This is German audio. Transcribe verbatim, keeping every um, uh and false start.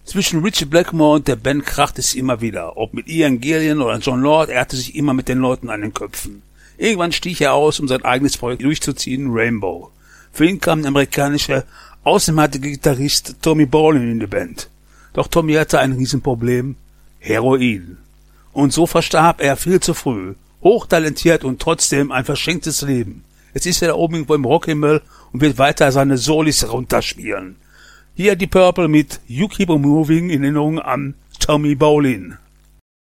Zwischen Ritchie Blackmore und der Band kracht es immer wieder. Ob mit Ian Gillan oder John Lord, er hatte sich immer mit den Leuten an den Köpfen. Irgendwann stieg er aus, um sein eigenes Projekt durchzuziehen, Rainbow. Für ihn kam der amerikanische, außenmatige Gitarrist Tommy Bolin in die Band. Doch Tommy hatte ein Riesenproblem: Heroin. Und so verstarb er viel zu früh. Hochtalentiert und trotzdem ein verschenktes Leben. Jetzt ist er da oben irgendwo im Rockhimmel und wird weiter seine Solis runterspielen. Hier die Purple mit You Keep On Moving in Erinnerung an Tommy Bolin.